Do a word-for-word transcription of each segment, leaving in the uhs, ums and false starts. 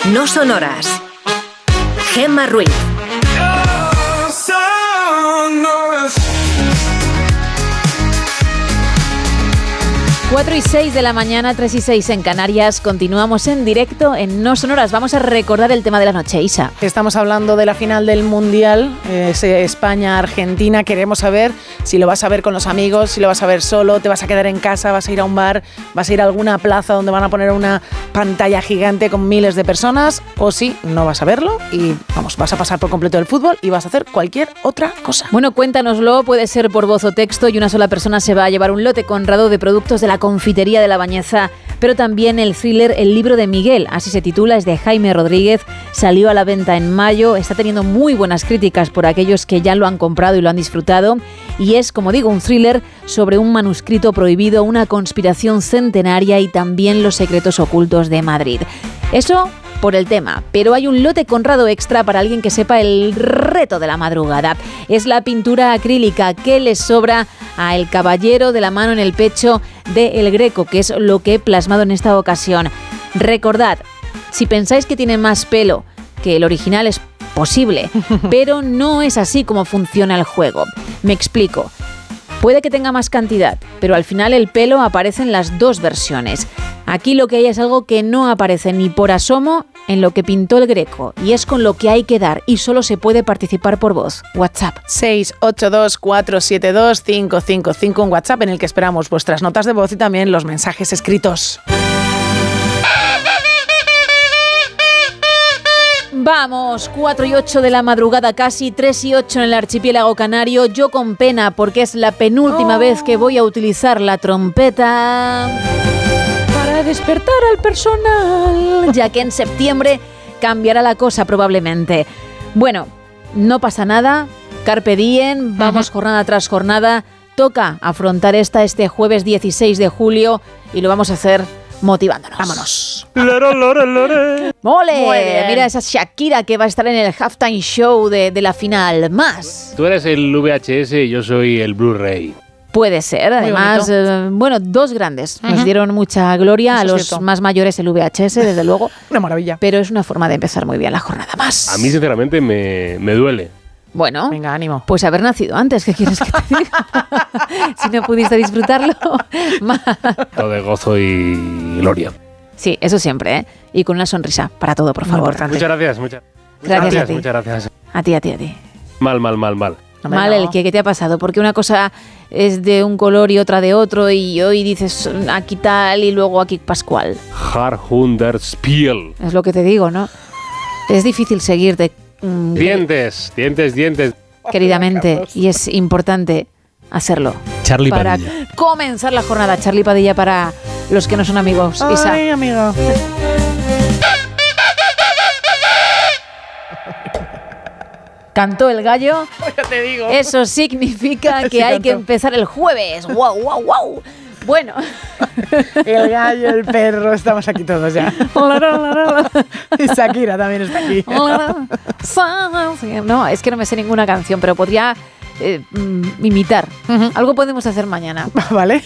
No Sonoras. Gemma Ruiz. cuatro y seis de la mañana, tres y seis en Canarias. Continuamos en directo en No Sonoras. Vamos a recordar el tema de la noche, Isa. Estamos hablando de la final del Mundial, eh, España-Argentina. Queremos saber si lo vas a ver con los amigos, si lo vas a ver solo, te vas a quedar en casa, vas a ir a un bar, vas a ir a alguna plaza donde van a poner una pantalla gigante con miles de personas, o si no vas a verlo y vamos, vas a pasar por completo el fútbol y vas a hacer cualquier otra cosa. Bueno, cuéntanoslo, puede ser por voz o texto, y una sola persona se va a llevar un lote conrado de productos de la Confitería de la Bañeza, pero también el thriller El libro de Miguel, así se titula, es de Jaime Rodríguez, salió a la venta en mayo, está teniendo muy buenas críticas por aquellos que ya lo han comprado y lo han disfrutado, y es, como digo, un thriller sobre un manuscrito prohibido, una conspiración centenaria y también los secretos ocultos de Madrid. Eso por el tema, pero hay un lote conrado extra para alguien que sepa el reto de la madrugada. Es la pintura acrílica que le sobra a El caballero de la mano en el pecho de El Greco, que es lo que he plasmado en esta ocasión. Recordad, si pensáis que tiene más pelo que el original es posible, pero no es así como funciona el juego. Me explico. Puede que tenga más cantidad, pero al final el pelo aparece en las dos versiones. Aquí lo que hay es algo que no aparece ni por asomo en lo que pintó El Greco, y es con lo que hay que dar, y solo se puede participar por voz. WhatsApp. seis ocho dos, cuatro siete dos, cinco cinco cinco, un WhatsApp en el que esperamos vuestras notas de voz y también los mensajes escritos. Vamos, cuatro y ocho de la madrugada casi, tres y ocho en el archipiélago canario. Yo con pena porque es la penúltima oh. vez que voy a utilizar la trompeta para despertar al personal, ya que en septiembre cambiará la cosa probablemente. Bueno, no pasa nada, carpe diem, vamos uh-huh. jornada tras jornada. Toca afrontar esta este jueves dieciséis de julio y lo vamos a hacer motivándonos. Vámonos. ¡Lore, lore, lore! ¡Mole! Mira esa Shakira que va a estar en el halftime show de, de la final. Más. Tú eres el V H S y yo soy el Blu-ray. Puede ser, además, eh, bueno, dos grandes. Uh-huh. Nos dieron mucha gloria. Eso a los cierto. Más mayores el V H S, desde luego. Una maravilla. Pero es una forma de empezar muy bien la jornada. Más. A mí, sinceramente, me, me duele. Bueno, venga, ánimo. Pues haber nacido antes, ¿qué quieres que te diga? Si no pudiste disfrutarlo. Todo de gozo y gloria. Sí, eso siempre, ¿eh? Y con una sonrisa para todo, por favor. Muchas gracias, muchas, gracias, gracias a ti. Muchas gracias. A ti, a ti, a ti. Mal, mal, mal, mal. No, mal no. El que, ¿qué te ha pasado? Porque una cosa es de un color y otra de otro, y hoy dices aquí tal y luego aquí Pascual. Harhunderspiel. Es lo que te digo, ¿no? Es difícil seguirte. Mm, dientes, dientes, dientes. Queridamente, y es importante hacerlo. Charly para Padilla. Comenzar la jornada. Charly Padilla para los que no son amigos. Ay, Isa. amigo. Cantó el gallo. Ya te digo. Eso significa que sí, hay cantó. Que empezar el jueves. ¡Wow, wow, wow! Bueno. El gallo, el perro, estamos aquí todos ya. Y Shakira también está aquí. No, es que no me sé ninguna canción, pero podría eh, imitar. Uh-huh. Algo podemos hacer mañana. ¿Vale?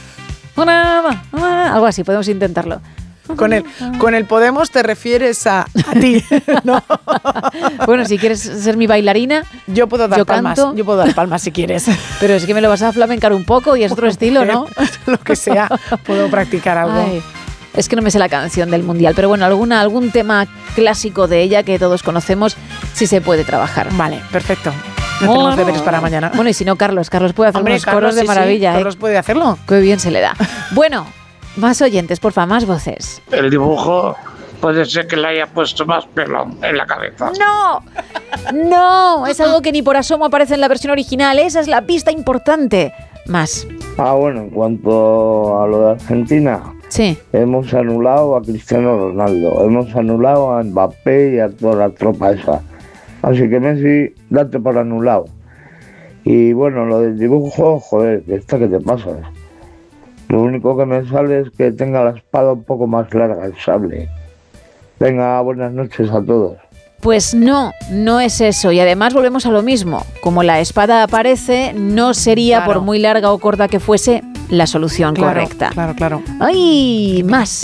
Algo así, podemos intentarlo. Con el, con el podemos te refieres a, a ti, ¿no? Bueno, si quieres ser mi bailarina, yo puedo dar yo palmas. Canto. Yo puedo dar palmas si quieres. Pero es que me lo vas a flamencar un poco y es otro estilo, ¿no? Lo que sea, puedo practicar algo. Ay, es que no me sé la canción del Mundial, pero bueno, alguna, algún tema clásico de ella que todos conocemos, sí se puede trabajar. Vale, perfecto. No tenemos oh, deberes para mañana. Bueno, y si no, Carlos. Carlos puede hacer Hombre, unos Carlos, coros de sí, maravilla. Sí. Carlos ¿eh? puede hacerlo. Qué bien se le da. Bueno, más oyentes, porfa, más voces. El dibujo puede ser que le haya puesto más pelo en la cabeza. ¡No! No, es algo que ni por asomo aparece en la versión original. Esa es la pista importante. Más. Ah, bueno, en cuanto a lo de Argentina, sí. Hemos anulado a Cristiano Ronaldo, hemos anulado a Mbappé y a toda la tropa esa. Así que Messi, date por anulado. Y bueno, lo del dibujo, joder, ¿esta qué te pasa? Lo único que me sale es que tenga la espada un poco más larga, el sable. Venga, buenas noches a todos. Pues no, no es eso. Y además volvemos a lo mismo. Como la espada aparece, no sería, claro, por muy larga o corta que fuese, la solución claro, correcta. Claro, claro. ¡Ay! Más. Venga.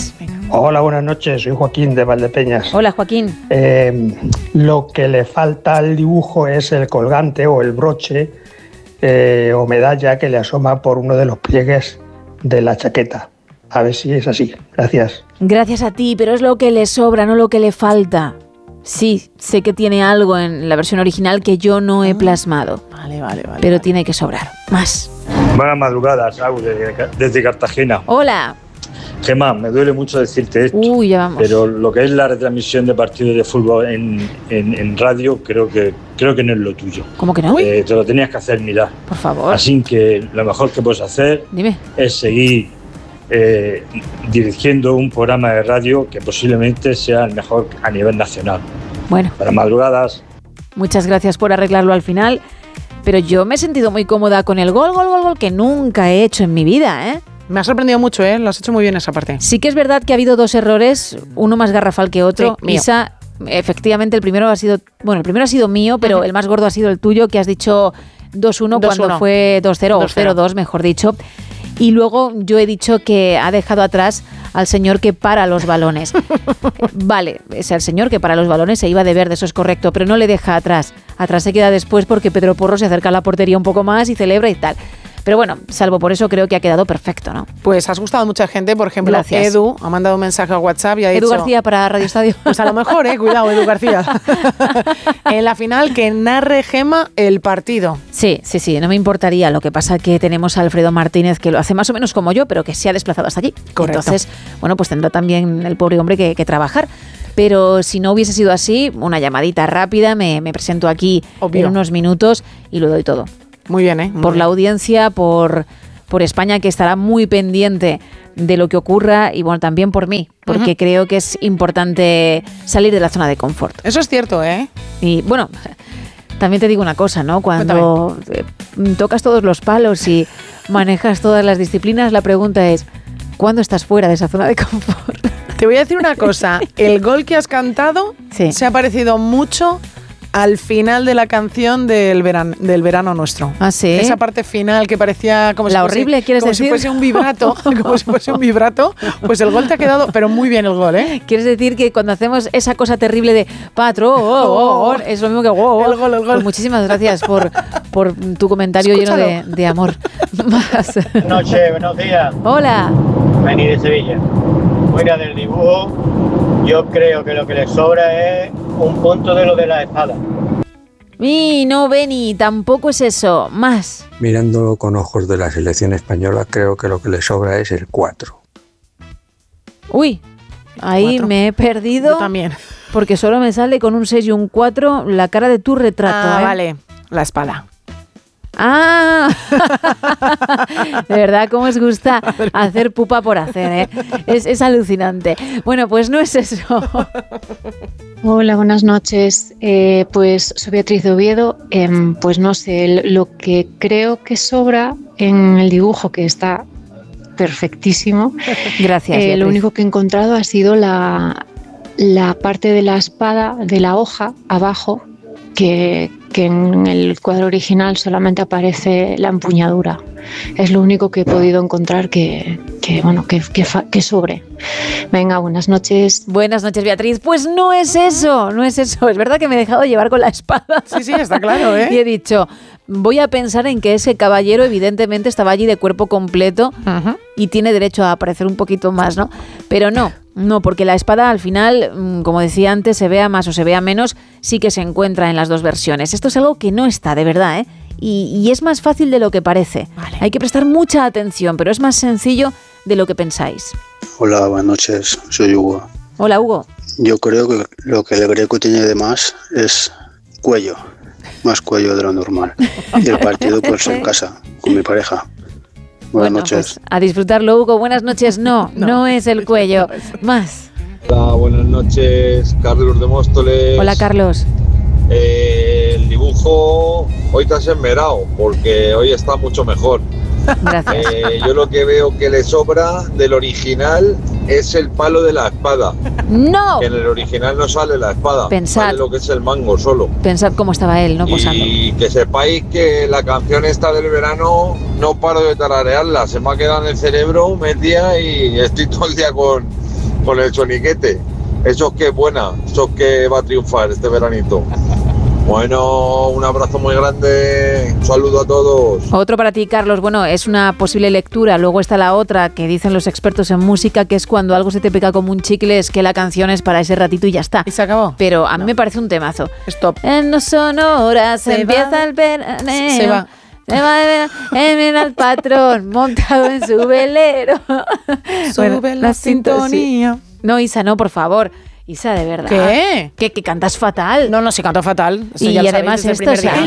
Hola, buenas noches, soy Joaquín de Valdepeñas. Hola, Joaquín. Eh, lo que le falta al dibujo es el colgante o el broche eh, o medalla que le asoma por uno de los pliegues de la chaqueta. A ver si es así. Gracias. Gracias a ti, pero es lo que le sobra, no lo que le falta. Sí, sé que tiene algo en la versión original que yo no he plasmado. Vale, vale, vale. Pero vale. tiene que sobrar. Más. Buenas madrugadas, Au, desde, desde Cartagena. Hola. Gemma, me duele mucho decirte esto, Uy, ya vamos. pero lo que es la retransmisión de partidos de fútbol en, en, en radio creo que, creo que no es lo tuyo. ¿Cómo que no? Eh, te lo tenías que hacer mirar. Por favor. Así que lo mejor que puedes hacer Dime. es seguir eh, dirigiendo un programa de radio que posiblemente sea el mejor a nivel nacional. Bueno. Para madrugadas. Muchas gracias por arreglarlo al final. Pero yo me he sentido muy cómoda con el gol, gol, gol, gol que nunca he hecho en mi vida, ¿eh? Me ha sorprendido mucho, ¿eh? Lo has hecho muy bien esa parte. Sí que es verdad que ha habido dos errores, uno más garrafal que otro. Sí, mío. Isa, efectivamente, el primero ha sido, bueno, el primero ha sido mío, pero uh-huh. el más gordo ha sido el tuyo, que has dicho dos uno cuando fue dos cero o cero dos, mejor dicho. Y luego yo he dicho que ha dejado atrás al señor que para los balones. Vale, es el señor que para los balones se iba de verde, eso es correcto, pero no le deja atrás. Atrás se queda después porque Pedro Porro se acerca a la portería un poco más y celebra y tal. Pero bueno, salvo por eso creo que ha quedado perfecto, ¿no? Pues has gustado a mucha gente, por ejemplo, Gracias. Edu ha mandado un mensaje a WhatsApp y ha Edu dicho... García para Radio Estadio. Pues a lo mejor, eh, cuidado, Edu García. En la final que narre Gemma el partido. Sí, sí, sí, no me importaría. Lo que pasa que tenemos a Alfredo Martínez, que lo hace más o menos como yo, pero que se ha desplazado hasta allí. Correcto. Entonces, bueno, pues tendrá también el pobre hombre que, que trabajar. Pero si no hubiese sido así, una llamadita rápida, me, me presento aquí Obvio. en unos minutos y lo doy todo. Muy bien, ¿eh? Muy por bien. la audiencia, por, por España, que estará muy pendiente de lo que ocurra, y bueno, también por mí, porque uh-huh. creo que es importante salir de la zona de confort. Eso es cierto, ¿eh? Y bueno, también te digo una cosa, ¿no? Cuando Cuéntame. tocas todos los palos y manejas todas las disciplinas, la pregunta es, ¿cuándo estás fuera de esa zona de confort? Te voy a decir una cosa, el gol que has cantado sí. se ha parecido mucho al final de la canción del verano, del verano nuestro. ¿Ah, sí? Esa parte final que parecía como, la si, horrible, fuese, ¿quieres como decir? si fuese un vibrato, como si fuese un vibrato, pues el gol te ha quedado, pero muy bien el gol, ¿eh? ¿Quieres decir que cuando hacemos esa cosa terrible de patro, oh, oh, oh, es lo mismo que oh, oh? El gol, el gol. Pues muchísimas gracias por, por tu comentario Escúchalo. lleno de, de amor. Más. Buenas noches, buenos días. Hola. Vení de Sevilla. Fuera del dibujo, yo creo que lo que le sobra es un punto de lo de la espada. Y no, Beni, tampoco es eso. Más. Mirando con ojos de la selección española, creo que lo que le sobra es el cuatro. Uy, ahí ¿Cuatro? me he perdido. Yo también. Porque solo me sale con un seis y un cuatro la cara de tu retrato. Ah, ¿eh? vale. La espada. Ah, de verdad, cómo os gusta hacer pupa por hacer, ¿eh? Es, es alucinante. Bueno, pues no es eso. Hola, buenas noches. Eh, pues soy Beatriz de Oviedo. Eh, pues no sé, lo que creo que sobra en el dibujo, que está perfectísimo. Gracias. Eh, lo único que he encontrado ha sido la, la parte de la espada, de la hoja, abajo, que, que en el cuadro original solamente aparece la empuñadura. Es lo único que he podido encontrar que, que bueno, que, que, que sobre. Venga, buenas noches. Buenas noches, Beatriz. Pues no es eso, no es eso. Es verdad que me he dejado llevar con la espada. Sí, sí, está claro, ¿eh? Y he dicho, voy a pensar en que ese caballero evidentemente estaba allí de cuerpo completo uh-huh. y tiene derecho a aparecer un poquito más, ¿no? Pero no, no, porque la espada al final, como decía antes, se vea más o se vea menos, sí que se encuentra en las dos versiones. Esto es algo que no está, de verdad, ¿eh? Y, y es más fácil de lo que parece. Vale. Hay que prestar mucha atención, pero es más sencillo de lo que pensáis. Hola, buenas noches, soy Hugo. Hola, Hugo. Yo creo que lo que el greco tiene de más es cuello, más cuello de lo normal. Y el partido pues en casa, con mi pareja. Buenas bueno, noches. Pues a disfrutarlo, Hugo. Buenas noches. No, no, no es el cuello. Más. Hola, buenas noches, Carlos de Móstoles. Hola, Carlos. Eh, el dibujo hoy te has esmerado porque hoy está mucho mejor. Gracias. Eh, yo lo que veo que le sobra del original es el palo de la espada. ¡No! Que en el original no sale la espada. Pensad. Sale lo que es el mango solo. Pensad cómo estaba él, ¿no? Posando. Y que sepáis que la canción esta del verano no paro de tararearla. Se me ha quedado en el cerebro metida y estoy todo el día con, con el soniquete. Eso es que es buena, eso es que va a triunfar este veranito. Bueno, un abrazo muy grande, un saludo a todos. Otro para ti, Carlos. Bueno, es una posible lectura. Luego está la otra que dicen los expertos en música, que es cuando algo se te pega como un chicle, es que la canción es para ese ratito y ya está. ¿Y se acabó? Pero a mí no. me parece un temazo. Stop. En no son horas, se empieza va. el veraneo. Se va. Se va de ver al patrón montado en su velero. Sube bueno, la, la sintonía. Sí. No, Isa, no, por favor. Isa, de verdad. ¿Qué? Que, que cantas fatal. No, no, sí canto fatal. Eso y ya lo además esto, o sea,